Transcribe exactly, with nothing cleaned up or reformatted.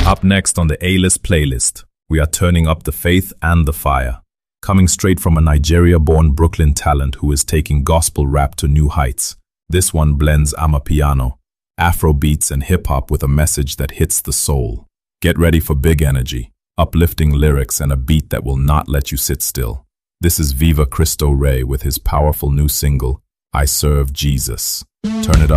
Up next on the A-list playlist, we are turning up the faith and the fire. Coming straight from a Nigeria-born Brooklyn talent who is taking gospel rap to new heights. This one blends Amapiano, Afro beats and hip-hop with a message that hits the soul. Get ready for big energy, uplifting lyrics and a beat that will not let you sit still. This is Viva Cristo Rey with his powerful new single, I Serve Jesus. Turn it up.